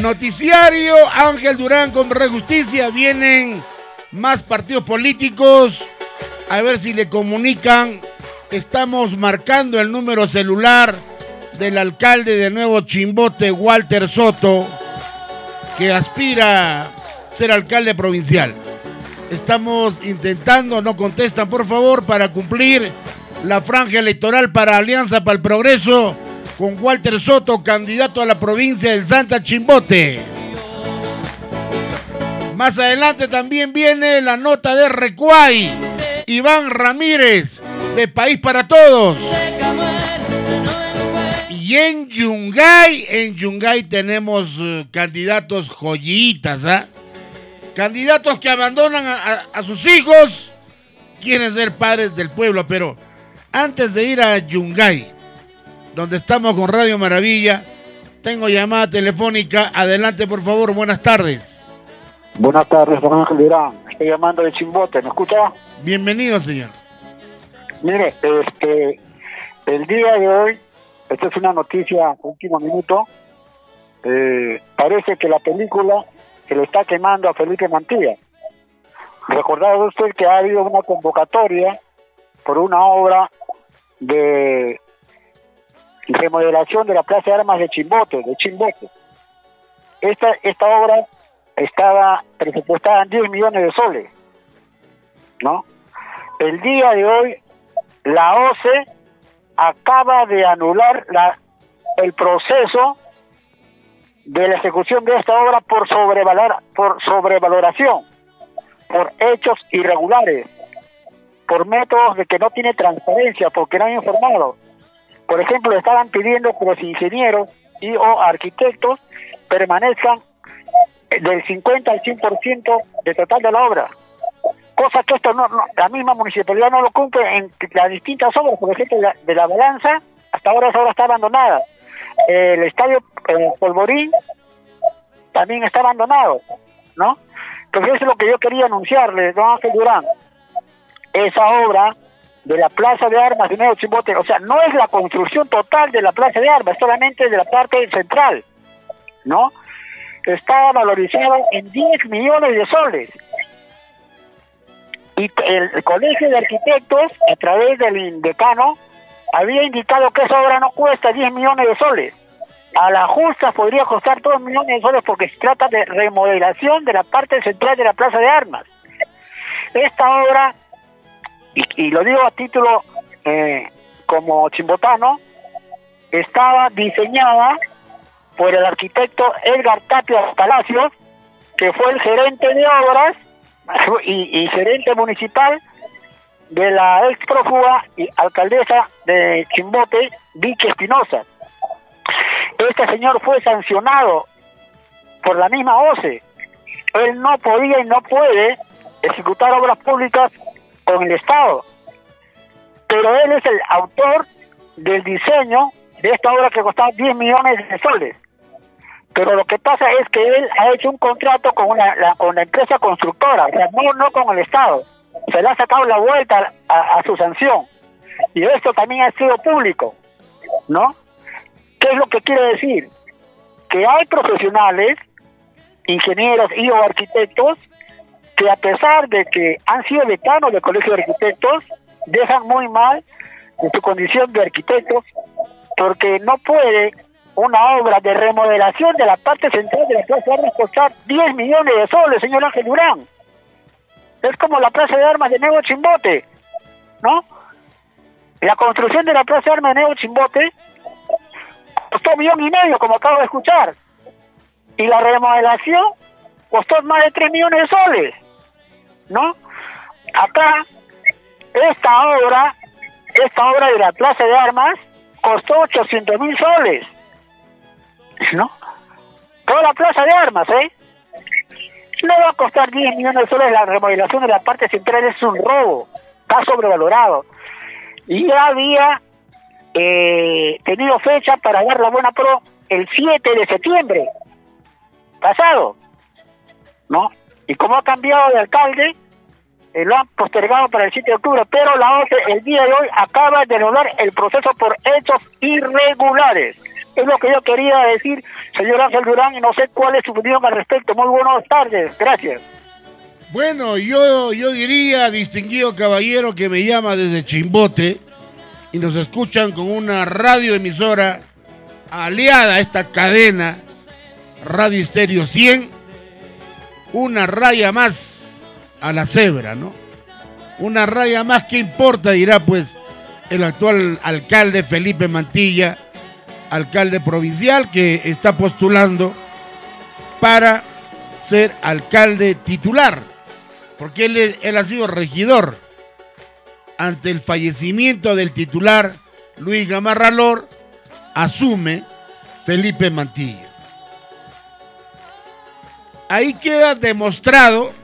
Noticiario Ángel Durán con Rejusticia. Vienen más partidos políticos. A ver si le comunican. Estamos marcando el número celular del alcalde de Nuevo Chimbote, Walter Soto, que aspira a ser alcalde provincial. Estamos intentando, no contestan por favor, para cumplir la franja electoral para Alianza para el Progreso con Walter Soto, candidato a la provincia del Santa Chimbote. Más adelante también viene la nota de Recuay, Iván Ramírez, de País para Todos. Y en Yungay tenemos candidatos joyitas, ¿ah? Candidatos que abandonan a sus hijos, quieren ser padres del pueblo. Pero antes de ir a Yungay, donde estamos con Radio Maravilla, tengo llamada telefónica. Adelante, por favor, buenas tardes. Buenas tardes, don Ángel Durán. Estoy llamando de Chimbote, ¿me escucha? Bienvenido, señor. Mire, el día de hoy, esta es una noticia, último minuto, parece que la película se le está quemando a Felipe Mantilla. Recordado usted que ha habido una convocatoria por una obra de remodelación de la Plaza de Armas de Chimbote. Esta obra estaba presupuestada en 10 millones de soles, ¿no? El día de hoy, la OCE acaba de anular el proceso de la ejecución de esta obra por sobrevaloración, por hechos irregulares, por métodos de que no tiene transparencia, porque no han informado. Por ejemplo, estaban pidiendo que los ingenieros y o arquitectos permanezcan del 50 al 100% del total de la obra. Cosa que esto la misma municipalidad no lo cumple en las distintas obras. Por ejemplo, de la Balanza, hasta ahora esa obra está abandonada. El estadio Polvorín también está abandonado, ¿no? Entonces eso es lo que yo quería anunciarle, don Ángel Durán. Esa obra de la Plaza de Armas de Nuevo Chimbote, o sea, no es la construcción total de la Plaza de Armas, solamente de la parte central, ¿no? Está valorizado en 10 millones de soles. Y el Colegio de Arquitectos, a través del decano, había indicado que esa obra no cuesta 10 millones de soles. A la justa podría costar 2 millones de soles porque se trata de remodelación de la parte central de la Plaza de Armas. Esta obra, y lo digo a título como chimbotano, estaba diseñada por el arquitecto Edgar Tapia Palacios, que fue el gerente de obras y gerente municipal de la ex prófuga y alcaldesa de Chimbote, Vicky Espinosa. Este señor fue sancionado por la misma OCE. Él no podía y no puede ejecutar obras públicas con el Estado, pero él es el autor del diseño de esta obra que costaba 10 millones de soles. Pero lo que pasa es que él ha hecho un contrato con la empresa constructora, o sea, no con el Estado. Se le ha sacado la vuelta a su sanción. Y esto también ha sido público, ¿no? ¿Qué es lo que quiere decir? Que hay profesionales, ingenieros y o arquitectos, que a pesar de que han sido decanos del Colegio de Arquitectos, dejan muy mal en su condición de arquitectos, porque no puede una obra de remodelación de la parte central de la Plaza de Armas costar 10 millones de soles, señor Ángel Durán. Es como la Plaza de Armas de Nuevo Chimbote, ¿no? La construcción de la Plaza de Armas de Nuevo Chimbote costó 1,5 millones, como acabo de escuchar. Y la remodelación costó más de 3 millones de soles, ¿no? Acá, esta obra de la Plaza de Armas costó 800,000 soles, ¿no? Toda la Plaza de Armas, no va a costar 10 millones de soles. La remodelación de la parte central es un robo, está sobrevalorado. Y ya había tenido fecha para dar la buena pro el 7 de septiembre pasado, ¿no? Y como ha cambiado de alcalde, lo han postergado para el 7 de octubre, pero la OCE el día de hoy acaba de anular el proceso por hechos irregulares. Es lo que yo quería decir, señor Ángel Durán, y no sé cuál es su opinión al respecto. Muy buenas tardes, gracias. Bueno, yo diría, distinguido caballero que me llama desde Chimbote y nos escuchan con una radioemisora aliada a esta cadena, Radio Estéreo 100, una raya más a la cebra, ¿no? Una raya más, ¿qué importa? Dirá pues el actual alcalde Felipe Mantilla, alcalde provincial que está postulando para ser alcalde titular, porque él ha sido regidor. Ante el fallecimiento del titular Luis Gamarra Lor, asume Felipe Mantilla. Ahí queda demostrado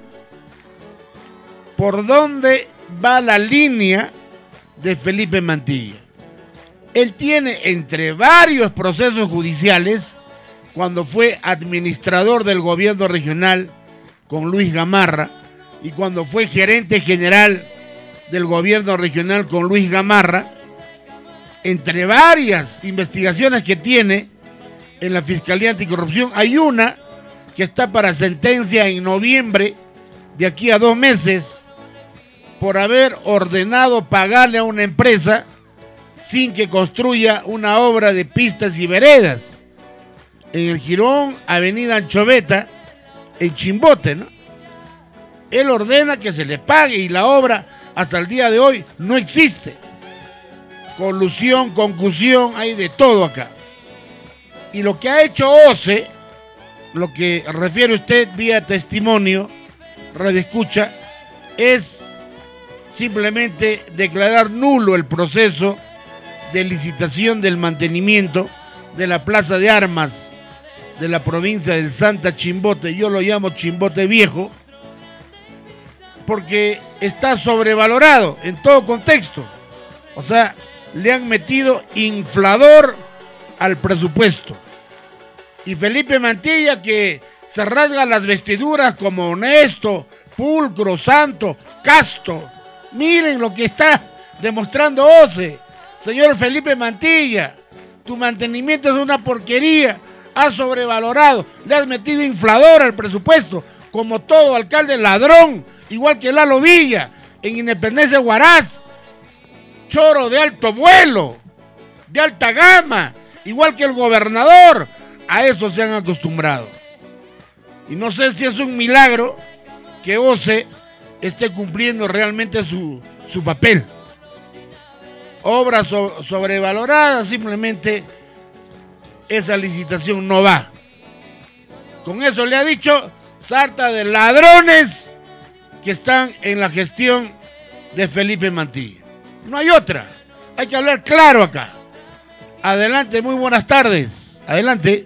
por dónde va la línea de Felipe Mantilla. Él tiene entre varios procesos judiciales, cuando fue administrador del gobierno regional con Luis Gamarra y cuando fue gerente general del gobierno regional con Luis Gamarra, entre varias investigaciones que tiene en la Fiscalía Anticorrupción, hay una que está para sentencia en noviembre, de aquí a 2 meses, por haber ordenado pagarle a una empresa sin que construya una obra de pistas y veredas en el jirón Avenida Anchoveta, en Chimbote, ¿no? Él ordena que se le pague y la obra hasta el día de hoy no existe. Colusión, concusión, hay de todo acá. Y lo que ha hecho OCE, lo que refiere usted vía testimonio, radioescucha, es simplemente declarar nulo el proceso de licitación del mantenimiento de la Plaza de Armas de la provincia del Santa Chimbote. Yo lo llamo Chimbote Viejo, porque está sobrevalorado en todo contexto. O sea, le han metido inflador al presupuesto. Y Felipe Mantilla, que se rasga las vestiduras como honesto, pulcro, santo, casto. Miren lo que está demostrando OCE. Señor Felipe Mantilla, tu mantenimiento es una porquería. Has sobrevalorado, le has metido inflador al presupuesto, como todo alcalde ladrón, igual que Lalo Villa, en Independencia Huaraz. Choro de alto vuelo, de alta gama, igual que el gobernador. A eso se han acostumbrado. Y no sé si es un milagro que OCE esté cumpliendo realmente su papel. Obras sobrevaloradas, simplemente esa licitación no va. Con eso le ha dicho sarta de ladrones que están en la gestión de Felipe Mantilla. No hay otra. Hay que hablar claro acá. Adelante, muy buenas tardes. Adelante.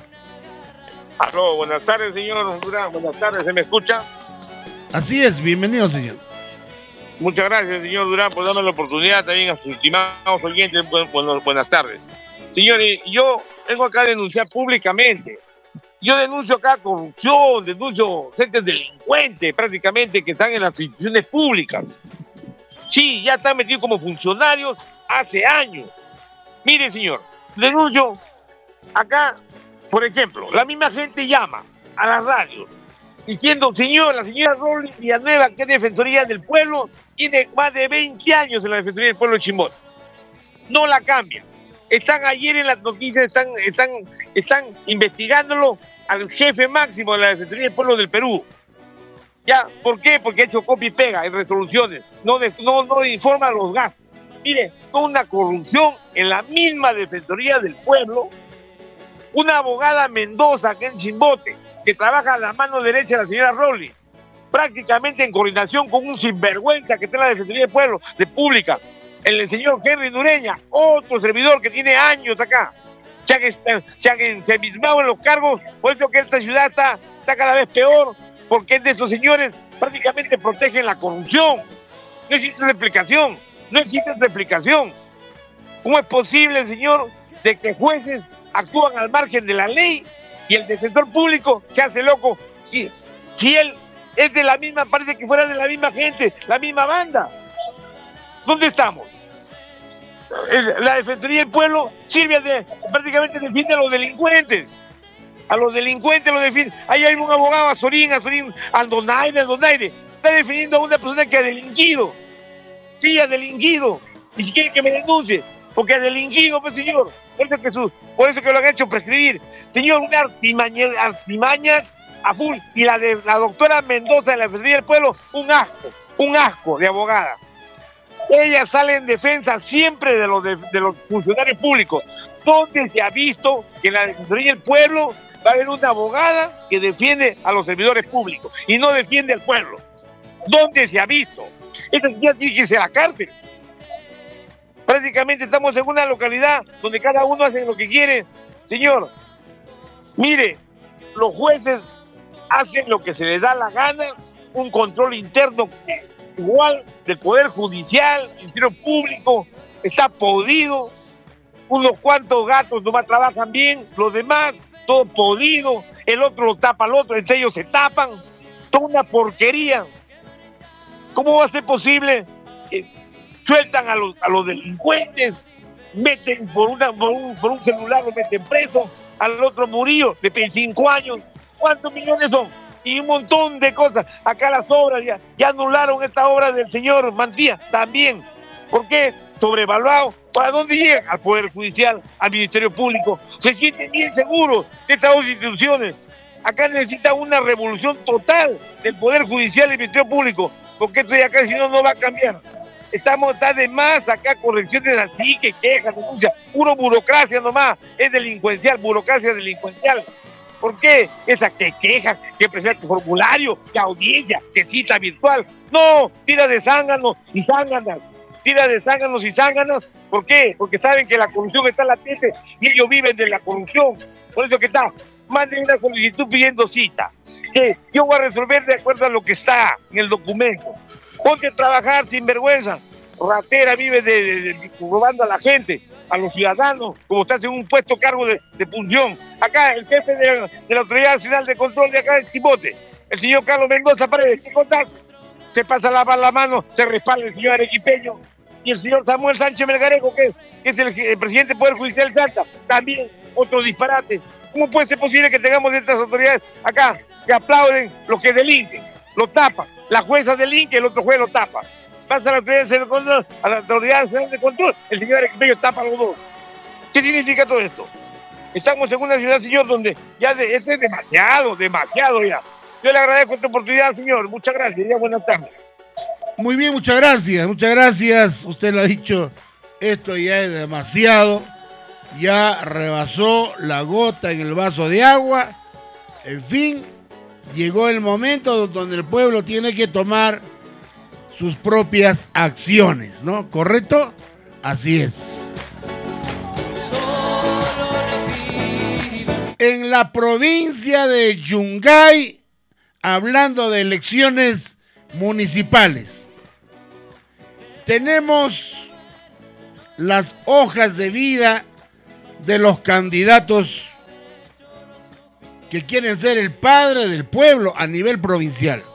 Aló, buenas tardes, señor Durán. Buenas tardes, ¿se me escucha? Así es, bienvenido, señor. Muchas gracias, señor Durán, por darme la oportunidad. También a sus estimados oyentes, buenas tardes. Señores, yo vengo acá a denunciar públicamente. Yo denuncio acá corrupción, denuncio gente delincuente prácticamente que están en las instituciones públicas. Sí, ya están metidos como funcionarios hace años. Mire, señor, denuncio acá, por ejemplo, la misma gente llama a las radios diciendo, señor, la señora Rolly Villanueva, que es Defensoría del Pueblo, tiene más de 20 años en la Defensoría del Pueblo de Chimbote. No la cambian. Están ayer en las noticias, están investigándolo al jefe máximo de la Defensoría del Pueblo del Perú. ¿Ya? ¿Por qué? Porque ha hecho copia y pega en resoluciones. No informa los gastos. Mire, toda una corrupción en la misma Defensoría del Pueblo. Una abogada Mendoza, que en Chimbote, que trabaja a la mano derecha de la señora Rolly, prácticamente en coordinación con un sinvergüenza que está en la Defensoría del Pueblo, de Pública, el señor Henry Nureña, otro servidor que tiene años acá. Se han ensimismado en los cargos, por eso que esta ciudad está cada vez peor, porque es de esos señores prácticamente protegen la corrupción. No existe replicación, no existe replicación. ¿Cómo es posible, señor, de que jueces actúan al margen de la ley y el defensor público se hace loco? Si él es de la misma, parece que fuera de la misma gente, la misma banda. ¿Dónde estamos? La Defensoría del Pueblo sirve prácticamente defiende a los delincuentes. A los delincuentes los defiende. Ahí hay un abogado, Azorín, Aldonaire, está defendiendo a una persona que ha delinquido. Sí, ha delinquido. Y si quiere que me denuncie, porque ha delinquido, pues señor. Por eso que lo han hecho prescribir. Señor, una artimañas a full. Y la de la doctora Mendoza de la Defensoría del Pueblo, un asco de abogada. Ella sale en defensa siempre de los funcionarios públicos. ¿Dónde se ha visto que en la Defensoría del Pueblo va a haber una abogada que defiende a los servidores públicos y no defiende al pueblo? ¿Dónde se ha visto? Esta señora tiene que irse a la cárcel. Prácticamente estamos en una localidad donde cada uno hace lo que quiere. Señor, mire, los jueces hacen lo que se les da la gana, un control interno igual del Poder Judicial, el Ministerio Público, está podrido, unos cuantos gatos nomás trabajan bien, los demás, todo podrido, el otro lo tapa al otro, entre ellos se tapan, toda una porquería. ¿Cómo va a ser posible? Sueltan a los delincuentes, meten por un celular, lo meten preso, al otro Murillo le piden 5 años. ¿Cuántos millones son? Y un montón de cosas. Acá las obras, ya anularon esta obra del señor Mancía, también. ¿Por qué? Sobrevaluado. ¿Para dónde llegan? Al Poder Judicial, al Ministerio Público. Se sienten bien seguros de estas dos instituciones. Acá necesita una revolución total del Poder Judicial y del Ministerio Público, porque esto ya acá si no va a cambiar. Está de más acá correcciones así, que quejas, denuncias, puro burocracia nomás, es delincuencial, burocracia delincuencial. ¿Por qué? Esa que quejas, que presenta formulario, que audiencia, que cita virtual. No, tira de zánganos y zánganas. Tira de zánganos y zánganas. ¿Por qué? Porque saben que la corrupción está latente y ellos viven de la corrupción. Por eso que está, manden una solicitud pidiendo cita. Que yo voy a resolver de acuerdo a lo que está en el documento. Ponte a trabajar sin vergüenza. Ratera, vive robando a la gente, a los ciudadanos, como estás en un puesto cargo de función. Acá el jefe de la Autoridad Nacional de Control de acá del Chimbote, el señor Carlos Mendoza Paredes, ¿qué contar? Se pasa a lavar la mano, se respalda el señor arequipeño. Y el señor Samuel Sánchez Melgarejo, que es el presidente del Poder Judicial de Salta, también otro disparate. ¿Cómo puede ser posible que tengamos estas autoridades acá que aplauden los que delinquen, lo tapan? La jueza delinque, el otro juez lo tapa. Pasa a la Autoridad Nacional de Control, el señor arequipeño tapa a los dos. ¿Qué significa todo esto? Estamos en una ciudad, señor, donde ya esto es demasiado ya. Yo le agradezco esta oportunidad, señor. Muchas gracias. Ya, buenas tardes. Muy bien, muchas gracias. Usted lo ha dicho, esto ya es demasiado. Ya rebasó la gota en el vaso de agua. En fin, llegó el momento donde el pueblo tiene que tomar sus propias acciones, ¿no? ¿Correcto? Así es. En la provincia de Yungay, hablando de elecciones municipales, tenemos las hojas de vida de los candidatos que quieren ser el padre del pueblo a nivel provincial.